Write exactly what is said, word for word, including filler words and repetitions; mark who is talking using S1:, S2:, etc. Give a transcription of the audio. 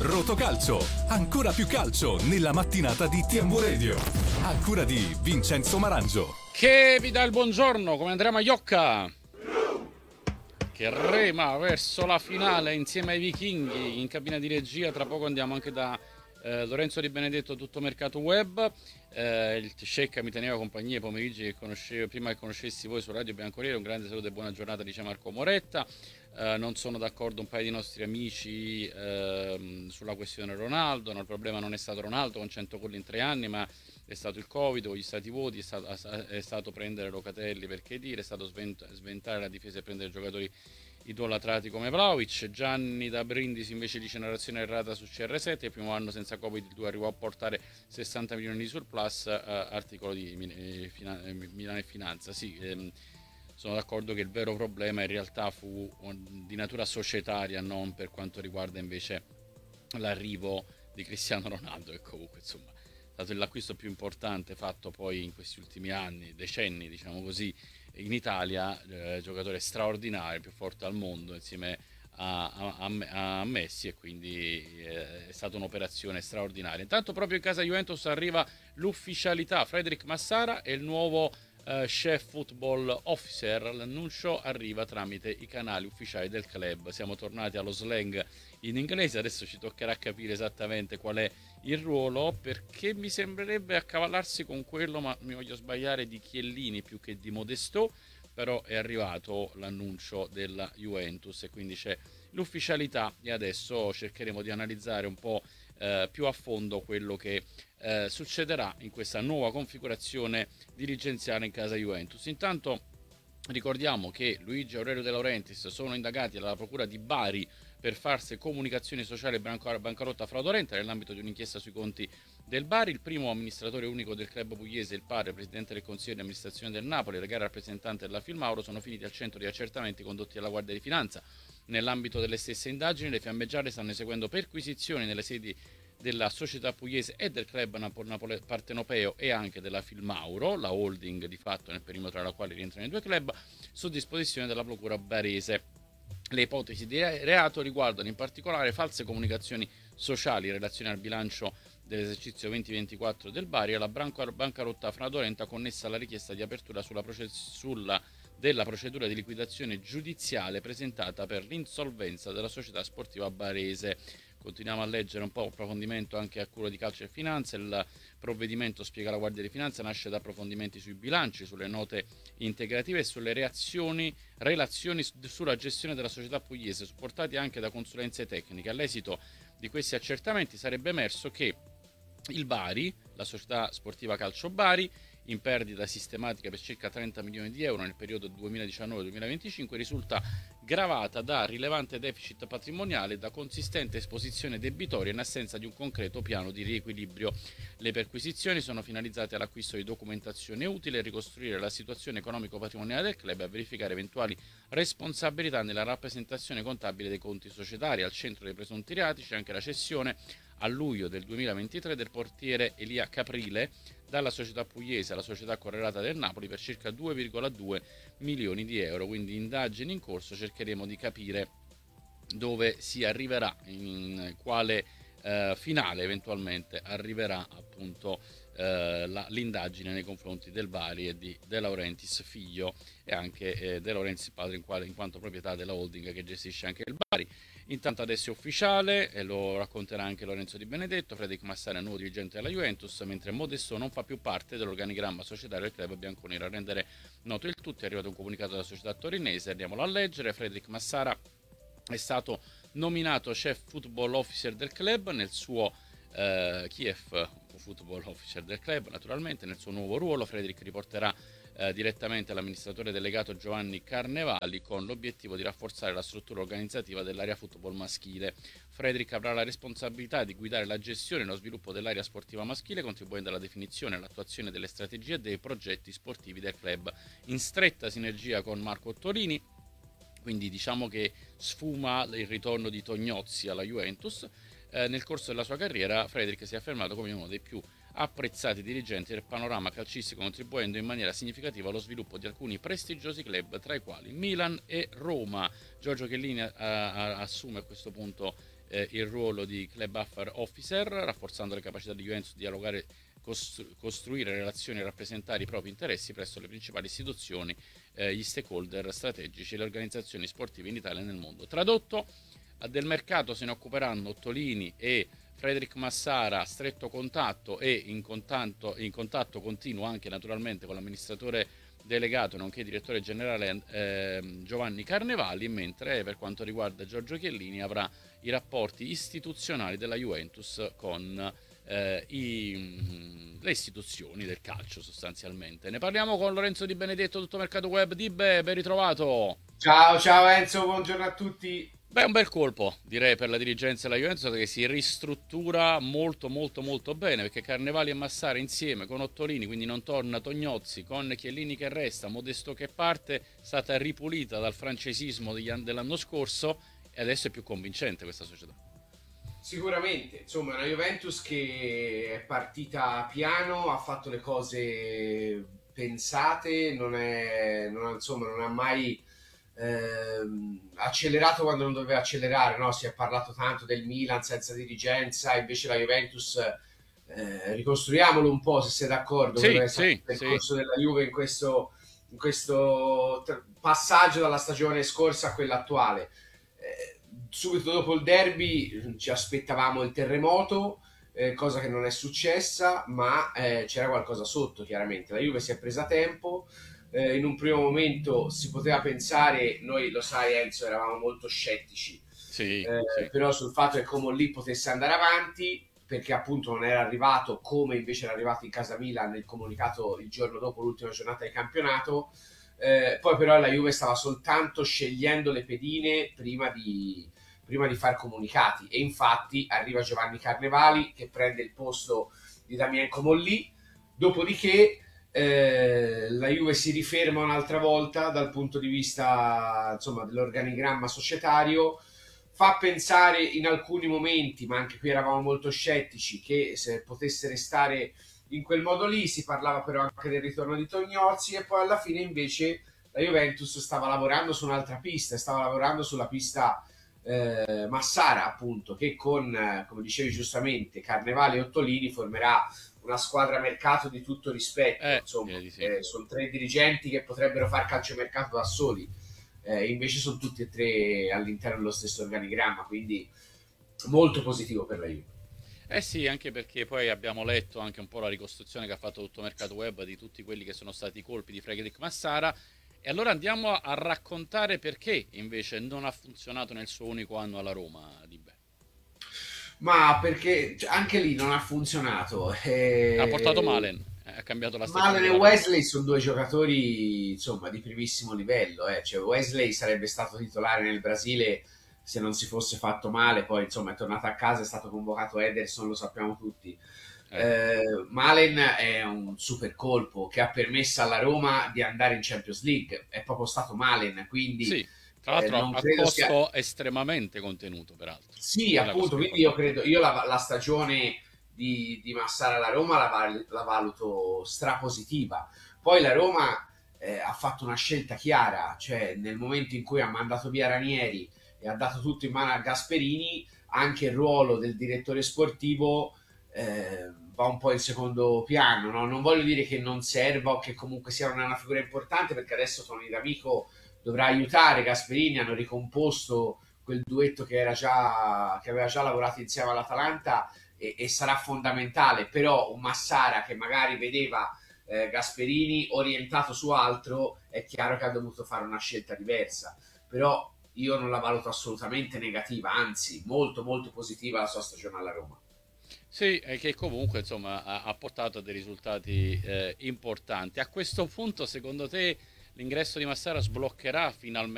S1: Rotocalcio, ancora più calcio nella mattinata di T M V Radio. A cura di Vincenzo Marangio.
S2: Che vi dà il buongiorno, come Andrea Maiocca, che rema verso la finale insieme ai vichinghi in cabina di regia. Tra poco andiamo anche da eh, Lorenzo Di Benedetto, Tutto Mercato Web. Eh, il Cecca mi teneva compagnia i pomeriggi che conoscevo, prima che conoscessi voi su Radio Bianconero. Un grande saluto e buona giornata, dice Marco Moretta. Eh, non sono d'accordo un paio di nostri amici eh, sulla questione Ronaldo. No, il problema non è stato Ronaldo con cento gol in tre anni, ma è stato il Covid, o gli stati voti, è stato, è stato prendere Locatelli, perché dire, è stato svent- sventare la difesa e prendere giocatori idolatrati come Vlahovic. Gianni da Brindisi invece dice narrazione errata su C R sette, il primo anno senza Covid il due arrivò a portare sessanta milioni di surplus, eh, articolo di eh, Fina- eh, Milano e Finanza. Sì, ehm, sono d'accordo che il vero problema in realtà fu di natura societaria, non per quanto riguarda invece l'arrivo di Cristiano Ronaldo, che comunque insomma è stato l'acquisto più importante fatto poi in questi ultimi anni, decenni diciamo così, in Italia, eh, giocatore straordinario, più forte al mondo insieme a, a, a Messi, e quindi eh, è stata un'operazione straordinaria. Intanto proprio in casa Juventus arriva l'ufficialità: Frederic Massara è il nuovo Uh, chef football officer. L'annuncio arriva tramite i canali ufficiali del club. Siamo tornati allo slang in inglese, adesso ci toccherà capire esattamente qual è il ruolo, perché mi sembrerebbe accavallarsi con quello, ma mi voglio sbagliare, di Chiellini più che di Modestò. Però è arrivato l'annuncio della Juventus e quindi c'è l'ufficialità, e adesso cercheremo di analizzare un po' eh, più a fondo quello che eh, succederà in questa nuova configurazione dirigenziale in casa Juventus. Intanto ricordiamo che Luigi Aurelio De Laurentiis sono indagati dalla procura di Bari per farse comunicazione sociale bancarotta fraudolenta nell'ambito di un'inchiesta sui conti del Bari. Il primo amministratore unico del club pugliese, il padre, presidente del consiglio di amministrazione del Napoli, legale rappresentante della Filmauro, sono finiti al centro di accertamenti condotti dalla Guardia di Finanza. Nell'ambito delle stesse indagini, le fiammeggiate stanno eseguendo perquisizioni nelle sedi della società pugliese e del club Napole Partenopeo e anche della Filmauro, la holding di fatto nel perimetro alla quale rientrano i due club, su disposizione della procura barese. Le ipotesi di reato riguardano in particolare false comunicazioni sociali in relazione al bilancio dell'esercizio duemilaventiquattro del Bari e alla bancarotta fraudolenta connessa alla richiesta di apertura sulla, proce- sulla della procedura di liquidazione giudiziale presentata per l'insolvenza della società sportiva barese. Continuiamo a leggere un po' approfondimento anche a cura di Calcio e Finanza. Il provvedimento, spiega la Guardia di Finanza, nasce da approfondimenti sui bilanci, sulle note integrative e sulle reazioni, relazioni sulla gestione della società pugliese, supportati anche da consulenze tecniche. All'esito di questi accertamenti sarebbe emerso che il Bari, la società sportiva Calcio Bari, in perdita sistematica per circa trenta milioni di euro nel periodo duemiladiciannove duemilaventicinque, risulta gravata da rilevante deficit patrimoniale e da consistente esposizione debitoria in assenza di un concreto piano di riequilibrio. Le perquisizioni sono finalizzate all'acquisto di documentazione utile a ricostruire la situazione economico-patrimoniale del club e a verificare eventuali responsabilità nella rappresentazione contabile dei conti societari. Al centro dei presunti reati c'è anche la cessione a luglio del duemilaventitré del portiere Elia Caprile dalla società pugliese alla società correlata del Napoli per circa due virgola due milioni di euro. Quindi indagini in corso, cercheremo di capire dove si arriverà, in quale eh, finale eventualmente arriverà appunto eh, la, l'indagine nei confronti del Bari e di De Laurentiis figlio e anche eh, De Laurentiis padre in, quale, in quanto proprietà della holding che gestisce anche il Bari. Intanto adesso è ufficiale e lo racconterà anche Lorenzo Di Benedetto: Frederic Massara è il nuovo dirigente della Juventus, mentre Modestò non fa più parte dell'organigramma societario del club bianconero. A rendere noto il tutto è arrivato un comunicato della società torinese, andiamolo a leggere. Frederic Massara è stato nominato chef football officer del club nel suo eh, Kiev football officer del club, naturalmente nel suo nuovo ruolo. Frederic riporterà Eh, direttamente all'amministratore delegato Giovanni Carnevali con l'obiettivo di rafforzare la struttura organizzativa dell'area football maschile. Frederic avrà la responsabilità di guidare la gestione e lo sviluppo dell'area sportiva maschile, contribuendo alla definizione e all'attuazione delle strategie e dei progetti sportivi del club, in stretta sinergia con Marco Ottorini. Quindi diciamo che sfuma il ritorno di Tognozzi alla Juventus. Eh, nel corso della sua carriera Frederic si è affermato come uno dei più apprezzati dirigenti del panorama calcistico, contribuendo in maniera significativa allo sviluppo di alcuni prestigiosi club, tra i quali Milan e Roma. Giorgio Chiellini a, a, assume a questo punto eh, il ruolo di Club Affairs Officer, rafforzando le capacità di Juventus di dialogare, costru- costruire relazioni e rappresentare i propri interessi presso le principali istituzioni, eh, gli stakeholder strategici e le organizzazioni sportive in Italia e nel mondo. Tradotto, del mercato se ne occuperanno Ottolini e Frederic Massara, a stretto contatto e in contatto, in contatto continuo anche naturalmente con l'amministratore delegato nonché direttore generale eh, Giovanni Carnevali, mentre per quanto riguarda Giorgio Chiellini avrà i rapporti istituzionali della Juventus con eh, i, le istituzioni del calcio sostanzialmente. Ne parliamo con Lorenzo Di Benedetto, Tutto Mercato Web. Dibbe, ben ritrovato.
S3: Ciao, ciao Enzo, buongiorno a tutti.
S2: Beh, un bel colpo, direi, per la dirigenza della Juventus, che si ristruttura molto molto molto bene, perché Carnevali e Massara insieme con Ottolini, quindi non torna Tognozzi, con Chiellini che resta, Modesto che parte, è stata ripulita dal francesismo dell'anno scorso e adesso è più convincente questa società.
S3: Sicuramente, insomma, è una Juventus che è partita piano, ha fatto le cose pensate, non è, non ha, insomma, non ha mai ehm, accelerato quando non doveva accelerare, no? Si è parlato tanto del Milan senza dirigenza, invece la Juventus, eh, ricostruiamolo un po', se sei d'accordo,
S2: sì,
S3: quello che è
S2: sì,
S3: stato il percorso
S2: sì.
S3: della Juve in questo, in questo passaggio dalla stagione scorsa a quella attuale. Eh, subito dopo il derby ci aspettavamo il terremoto, eh, cosa che non è successa, ma eh, c'era qualcosa sotto, chiaramente. La Juve si è presa tempo, eh, in un primo momento si poteva pensare, noi lo sai Enzo, eravamo molto scettici,
S2: Sì,
S3: eh,
S2: sì.
S3: però sul fatto che Comolli potesse andare avanti, perché appunto non era arrivato come invece era arrivato in casa Milan nel comunicato il giorno dopo l'ultima giornata di campionato. Eh, poi però la Juve stava soltanto scegliendo le pedine prima di, prima di far comunicati, e infatti arriva Giovanni Carnevali che prende il posto di Damien Comolli, dopodiché eh, la Juve si riferma un'altra volta dal punto di vista, insomma, dell'organigramma societario, fa pensare in alcuni momenti, ma anche qui eravamo molto scettici, che se potesse restare in quel modo lì. Si parlava però anche del ritorno di Tognozzi, e poi alla fine invece la Juventus stava lavorando su un'altra pista, stava lavorando sulla pista eh, Massara, appunto, che con, eh, come dicevi giustamente, Carnevali e Ottolini formerà una squadra mercato di tutto rispetto.
S2: Eh,
S3: Insomma,
S2: di sì.
S3: eh, sono tre dirigenti che potrebbero far calciomercato da soli, eh, invece sono tutti e tre all'interno dello stesso organigramma, quindi molto positivo per la Juve.
S2: Eh sì, anche perché poi abbiamo letto anche un po' la ricostruzione che ha fatto Tutto Mercato Web di tutti quelli che sono stati i colpi di Frederic Massara, e allora andiamo a raccontare perché invece non ha funzionato nel suo unico anno alla Roma, Dibbe.
S3: Ma perché anche lì non ha funzionato. E...
S2: ha portato Malen, ha cambiato la stagione
S3: Malen e
S2: della
S3: Wesley sono due giocatori, insomma, di primissimo livello. Eh. Cioè, Wesley sarebbe stato titolare nel Brasile se non si fosse fatto male, poi insomma è tornato a casa, è stato convocato Ederson, lo sappiamo tutti.
S2: Eh.
S3: Eh, Malen è un super colpo che ha permesso alla Roma di andare in Champions League, è proprio stato Malen, quindi
S2: Sì, tra
S3: eh,
S2: l'altro
S3: non
S2: a
S3: credo
S2: costo
S3: sia...
S2: estremamente contenuto, peraltro.
S3: Sì,
S2: Quella cosa
S3: appunto,
S2: che
S3: quindi
S2: fa.
S3: io credo, io la, la stagione di, di Massara alla Roma la, val- la valuto strapositiva. Poi la Roma eh, ha fatto una scelta chiara, cioè nel momento in cui ha mandato via Ranieri e ha dato tutto in mano a Gasperini, anche il ruolo del direttore sportivo eh, va un po' in secondo piano, no? Non voglio dire che non serva o che comunque sia una, una figura importante, perché adesso Tony D'Amico dovrà aiutare Gasperini, hanno ricomposto quel duetto che, era già, che aveva già lavorato insieme all'Atalanta, e, e sarà fondamentale. Però un Massara che magari vedeva eh, Gasperini orientato su altro, è chiaro che ha dovuto fare una scelta diversa, però io non la valuto assolutamente negativa, anzi molto molto positiva la sua stagione alla Roma.
S2: Sì, e che comunque insomma ha, ha portato a dei risultati eh, importanti. A questo punto, secondo te, l'ingresso di Massara sbloccherà finalmente